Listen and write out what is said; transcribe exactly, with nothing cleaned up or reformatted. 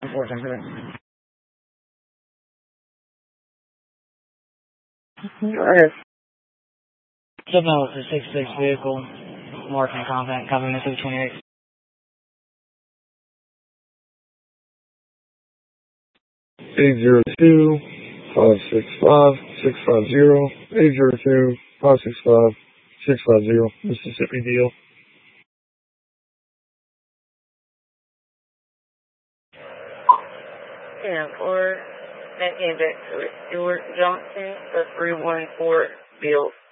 four ten for that. Alright. Seven out for six six vehicle. Marking contact. Copy Mississippi twenty-eight. Eight zero two five six five six five zero. Eight zero two five six five six five zero. Mississippi deal. Yeah, or that came back to it. Stewart Johnson, the three one four Bill.